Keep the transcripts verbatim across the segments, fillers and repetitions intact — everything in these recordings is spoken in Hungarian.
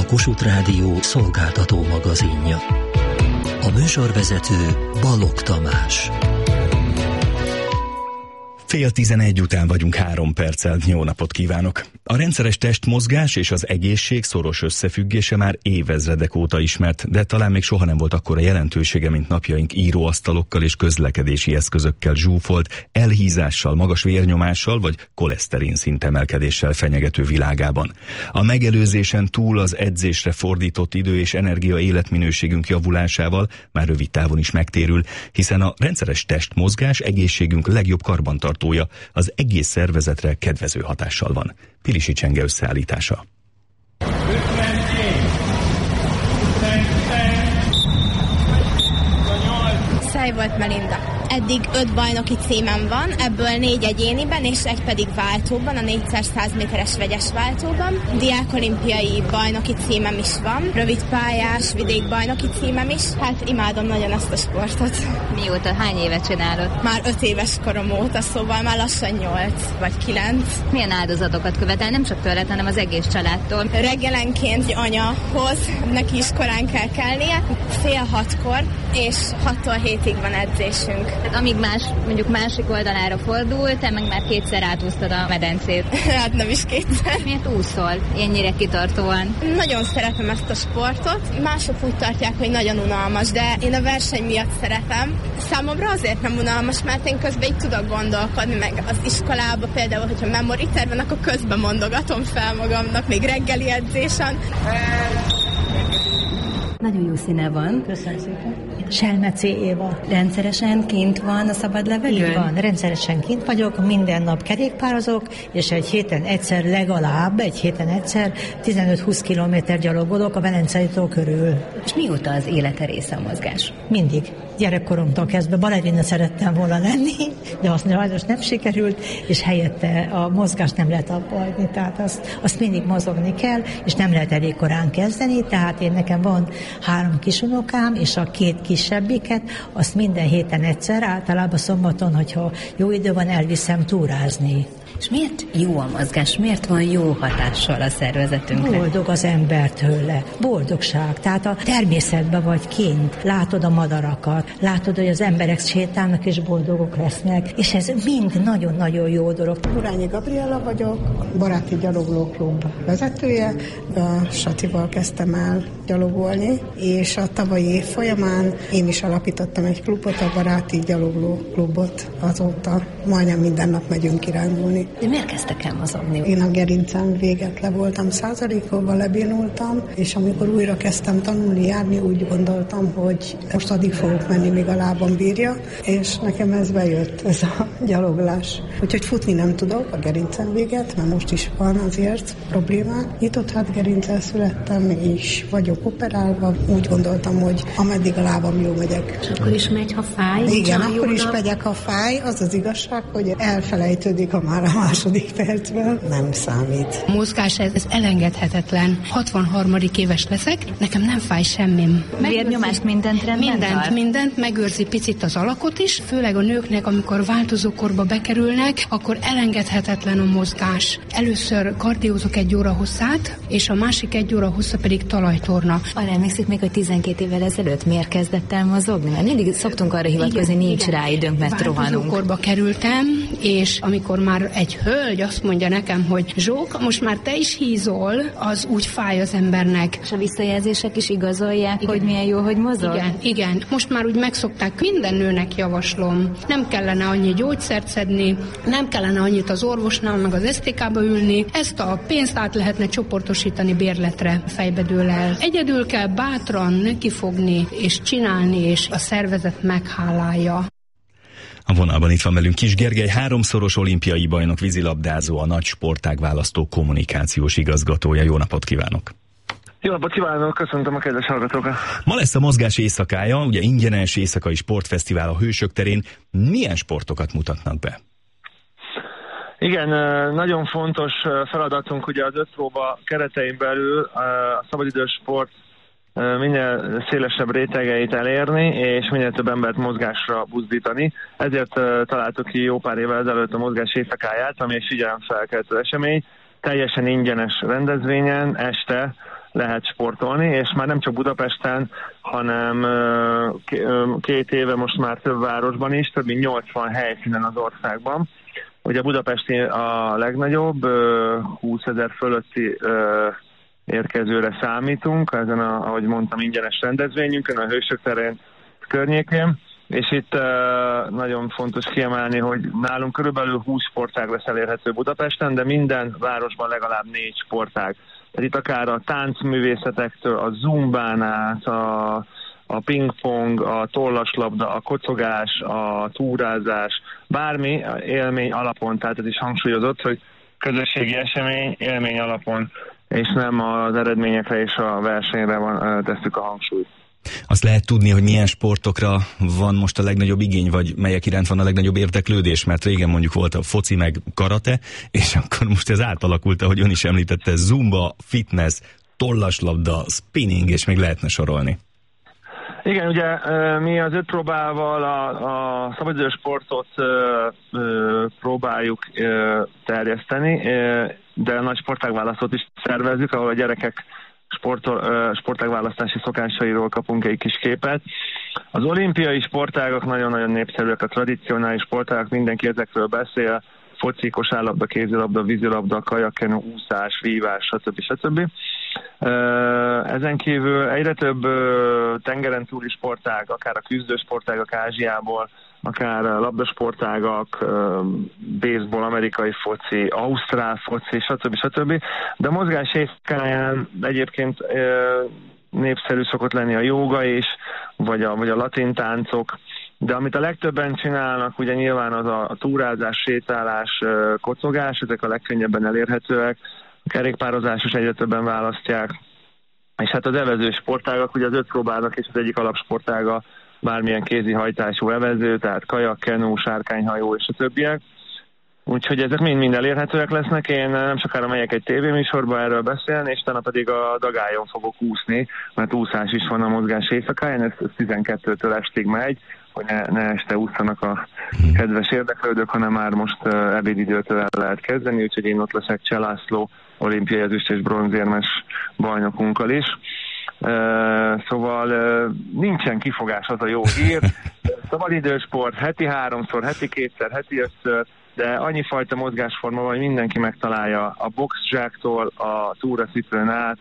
Kossuth Rádió szolgáltató magazinja. A műsorvezető Balogh Tamás. Fél tizenegy után vagyunk, három perccel. Jó napot kívánok! A rendszeres testmozgás és az egészség szoros összefüggése már évezredek óta ismert, de talán még soha nem volt akkora jelentősége, mint napjaink íróasztalokkal és közlekedési eszközökkel zsúfolt, elhízással, magas vérnyomással vagy koleszterin szintemelkedéssel fenyegető világában. A megelőzésen túl az edzésre fordított idő és energia életminőségünk javulásával már rövid távon is megtérül, hiszen a rendszeres testmozgás egészségünk legjobb karbantartója, az egész szervezetre kedvező hatással van. Pilisi Csenge összeállítása. Szájvolt Melinda. Eddig öt bajnoki címem van, ebből négy egyéniben és egy pedig váltóban, a négyszer-száz méteres vegyes váltóban. Diákolimpiai bajnoki címem is van, rövidpályás vidékbajnoki címem is. Hát imádom nagyon ezt a sportot. Mióta, hány évet csinálod? Már öt éves korom óta, szóval már lassan nyolc vagy kilenc. Milyen áldozatokat követel, nem csak tőled, hanem az egész családtól? Reggelenként anyahoz, neki is korán kell kelnie, fél hatkor, és hattól hétig van edzésünk. Tehát amíg más, mondjuk másik oldalára fordul, te meg már kétszer átúztad a medencét. Hát nem is kétszer. Miért úszol ennyire kitartóan? Nagyon szeretem ezt a sportot. Mások úgy tartják, hogy nagyon unalmas, de én a verseny miatt szeretem. Számomra azért nem unalmas, mert én közben így tudok gondolkodni, meg az iskolában például, hogyha memory terv van, akkor közben mondogatom fel magamnak, még reggeli edzésen. Nagyon jó színe van. Köszönöm szépen. Selmeci Éva. Rendszeresen kint van a szabad levegőn? Így van, rendszeresen kint vagyok, minden nap kerékpározok, és egy héten egyszer legalább, egy héten egyszer tizenöt-húsz kilométer gyalogolok a Velencei tó körül. És mióta az élete része a mozgás? Mindig. Gyerekkoromtól kezdve balerina szerettem volna lenni, de azt sajnos nem sikerült, és helyette a mozgást nem lehet abba hagyni, tehát azt, azt mindig mozogni kell, és nem lehet elég korán kezdeni, tehát én nekem van három kisunokám, és a két kisebbiket, azt minden héten egyszer, általában szombaton, hogyha jó idő van, elviszem túrázni. És miért jó a mozgás? Miért van jó hatással a szervezetünkre? Boldog az ember tőle. Boldogság. Tehát a természetben vagy kint. Látod a madarakat, látod, hogy az emberek sétálnak és boldogok lesznek. És ez mind nagyon-nagyon jó dolog. Urányi Gabriella vagyok, baráti gyaloglóklub vezetője. A Satival kezdtem el gyalogolni, és a tavalyi év folyamán én is alapítottam egy klubot, a baráti gyaloglóklubot. Azóta majdnem minden nap megyünk kirándulni. De miért kezdtek el mozogni? Én a gerincem véget le voltam százalékban, lebénultam, és amikor újra kezdtem tanulni, járni, úgy gondoltam, hogy most addig fogok menni, míg a lábam bírja, és nekem ez bejött, ez a gyaloglás. Úgyhogy futni nem tudok, a gerincem véget, mert most is van azért problémák. Nyitott hát gerincel születtem, és vagyok operálva, úgy gondoltam, hogy ameddig a lábam jó megyek. És akkor is megy, ha fáj? Igen, akkor is megyek, ha fáj. Az az igazság, hogy elfelejtődik a már a második percben. Nem számít. A mozgás, ez, ez elengedhetetlen. hatvanharmadik éves leszek, nekem nem fáj semmim. Vérnyomást mindent rendben Mindent, tart? mindent, megőrzi picit az alakot is, főleg a nőknek, amikor változókorba bekerülnek, akkor elengedhetetlen a mozgás. Először kardiózok egy óra hosszát, és a másik egy óra hossza pedig talajtorna. Arra emlékszik még, hogy tizenkét évvel ezelőtt miért kezdett el mozogni? Mert mindig szoktunk arra hivatkozni, igen, nincs igen. rá időnk, mert rohanunk. Változókorba kerültem, és amikor már egy hölgy azt mondja nekem, hogy Zsók, most már te is hízol, az úgy fáj az embernek. És a visszajelzések is igazolják, igen. hogy milyen jó, hogy mozog? Igen, igen. Most már úgy megszokták, minden nőnek javaslom. Nem kellene annyi gyógyszert szedni, nem kellene annyit az orvosnál, meg az es té ká-ba ülni. Ezt a pénzt át lehetne csoportosítani bérletre, fejbe dől el. Egyedül kell bátran nekifogni és csinálni, és a szervezet meghálálja. A vonalban itt van velünk Kis Gergely, háromszoros olimpiai bajnok, vízilabdázó, a nagy sportág választó kommunikációs igazgatója. Jó napot kívánok! Jó napot kívánok, köszöntöm a kedves hallgatókat! Ma lesz a mozgás éjszakája, ugye ingyenes éjszakai sportfesztivál a Hősök terén. Milyen sportokat mutatnak be? Igen, nagyon fontos feladatunk ugye az ötpróba keretein belül a szabadidős sport minél szélesebb rétegeit elérni, és minél több embert mozgásra buzdítani. Ezért találtuk ki jó pár évvel ezelőtt a mozgás éjszakáját, ami egy figyelemfelkeltő esemény, teljesen ingyenes rendezvényen, este lehet sportolni, és már nem csak Budapesten, hanem két éve most már több városban is, több mint nyolcvan helyszínen az országban. Ugye Budapesti a legnagyobb, húszezer fölötti érkezőre számítunk, ezen a, ahogy mondtam, ingyenes rendezvényünkön, a Hősök terén környékén, és itt uh, nagyon fontos kiemelni, hogy nálunk körülbelül húsz sportág lesz elérhető Budapesten, de minden városban legalább négy sportág. Tehát itt akár a táncművészetektől, a zumbán át, a, a pingpong, a tollaslabda, a kocogás, a túrázás, bármi élmény alapon, tehát ez is hangsúlyozott, hogy közösségi esemény, élmény alapon, és nem az eredményekre és a versenyre van, tesszük a hangsúlyt. Azt lehet tudni, hogy milyen sportokra van most a legnagyobb igény, vagy melyek iránt van a legnagyobb érdeklődés, mert régen mondjuk volt a foci meg karate, és akkor most ez átalakult, ahogy ön is említette, zumba, fitness, tollaslabda, spinning, és még lehetne sorolni. Igen, ugye mi az öt próbával a, a szabadidős sportot próbáljuk terjeszteni, de a nagy sportágválasztót is szervezzük, ahol a gyerekek sportol, sportágválasztási szokásairól kapunk egy kis képet. Az olimpiai sportágak nagyon-nagyon népszerűek, a tradicionális sportágak, mindenki ezekről beszél, foci, kosárlabda, kézilabda, vízilabda, kajakkenu, úszás, vívás, stb. stb. Ezen kívül egyre több tengeren túli sportág, akár a küzdősportágak Ázsiából, akár labdasportágak, baseball, amerikai foci, ausztrál foci, stb. stb. De a mozgás éjszakáján egyébként népszerű szokott lenni a jóga is, vagy a, vagy a latin táncok, de amit a legtöbben csinálnak, ugye nyilván az a, a túrázás, sétálás, kocogás, ezek a legkönnyebben elérhetőek, a kerékpározás is egyre többen választják, és hát az evező sportágak, ugye az öt próbának és az egyik alapsportága bármilyen kézi hajtású evező, tehát kajak, kenú, sárkányhajó és a többiek. Úgyhogy ezek mind-mind elérhetőek lesznek. Én nem sokára megyek egy tévéműsorba erről beszélni, és utána pedig a Dagályon fogok úszni, mert úszás is van a mozgás éjszakáján, ez tizenkettőtől estig megy, hogy ne, ne este ússzanak a kedves érdeklődők, hanem már most uh, ebédidőtől el lehet kezdeni, úgyhogy én ott leszek Cseh László olimpiai ezüst és bronzérmes bajnokunkkal is. Uh, szóval uh, nincsen kifogás, az a jó hír. Szabadidősport heti háromszor, heti kétszer, heti ötször, de annyi fajta mozgásforma van, hogy mindenki megtalálja a boxzsáktól, a túracipőn át,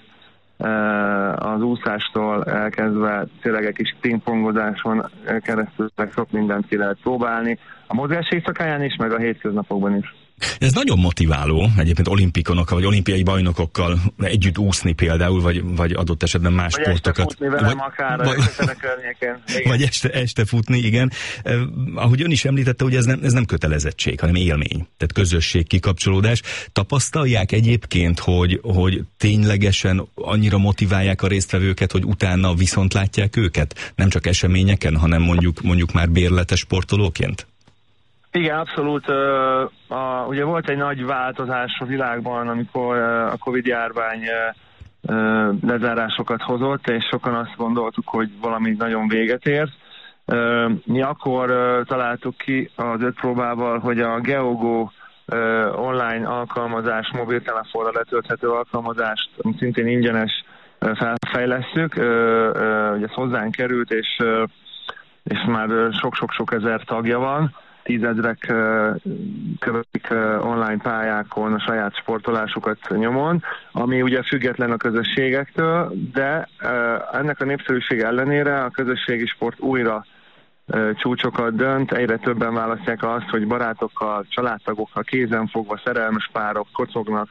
az úszástól elkezdve tényleg egy kis pingpongozáson keresztül sok mindent ki lehet próbálni. A mozgás éjszakáján is, meg a hétköznapokban is. Ez nagyon motiváló, egyébként olimpikonokkal, vagy olimpiai bajnokokkal együtt úszni például, vagy, vagy adott esetben más vagy sportokat. Este futni velem, vagy akár vagy, a környéken. Vagy este, este futni, igen. Eh, ahogy ön is említette, hogy ez nem, ez nem kötelezettség, hanem élmény. Tehát közösség, kikapcsolódás. Tapasztalják egyébként, hogy, hogy ténylegesen annyira motiválják a résztvevőket, hogy utána viszont látják őket? Nem csak eseményeken, hanem mondjuk, mondjuk már bérletes sportolóként? Igen, abszolút. Uh, a, ugye volt egy nagy változás a világban, amikor uh, a Covid-járvány uh, lezárásokat hozott, és sokan azt gondoltuk, hogy valami nagyon véget ért. Uh, mi akkor uh, találtuk ki az öt próbával, hogy a Geogo uh, online alkalmazás, mobiltelefonra letölthető alkalmazást, szintén ingyenes uh, felfejlesszük. Uh, uh, ugye ez hozzánk került, és, uh, és már sok-sok-sok ezer tagja van. Tízezrek követik online pályákon a saját sportolásukat nyomon, ami ugye független a közösségektől, de ennek a népszerűség ellenére a közösségi sport újra csúcsokat dönt, egyre többen választják azt, hogy barátokkal, családtagokkal, kézenfogva, szerelmes párok kocognak,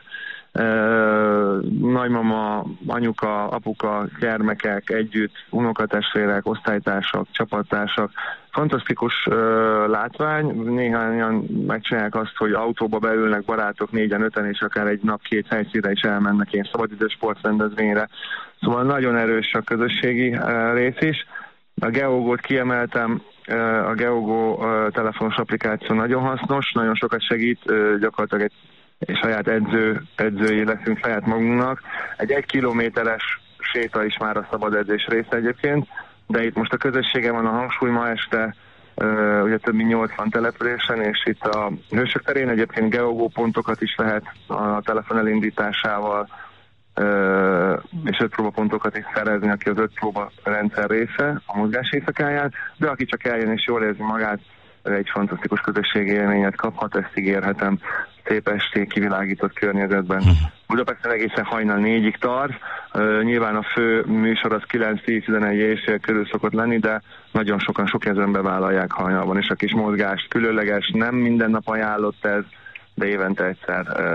nagymama, anyuka, apuka, gyermekek együtt, unokatestvérek, osztálytársak, csapattársak. Fantasztikus uh, látvány, néhányan megcsinálják azt, hogy autóba beülnek barátok négyen, öten, és akár egy nap két helyszínre is elmennek ilyen szabadidős sportrendezvényre. Szóval nagyon erős a közösségi uh, rész is. A Geogót kiemeltem, uh, a Geogó uh, telefonos applikáció nagyon hasznos, nagyon sokat segít, uh, gyakorlatilag egy és saját edző, edzői leszünk saját magunknak. Egy egy kilométeres séta is már a szabad edzés része egyébként, de itt most a közösségen van a hangsúly ma este, uh, ugye több mint nyolcvan településen, és itt a Hősök terén egyébként Geogó pontokat is lehet a telefon elindításával, uh, és és öt próbapontokat is szerezni, aki az öt próba rendszer része a mozgás éjszakáján, de aki csak eljön és jól érzi magát, egy fantasztikus közösségi élményet kaphat, ezt ígérhetem, szép esti kivilágított környezetben. Budapesten egészen hajnal négyig tart, uh, nyilván a fő műsor az kilenc tíz tizenegy éjfél körül szokott lenni, de nagyon sokan sok ezen bevállalják hajnalban, és a kis mozgás különleges, nem minden nap ajánlott ez, de évente egyszer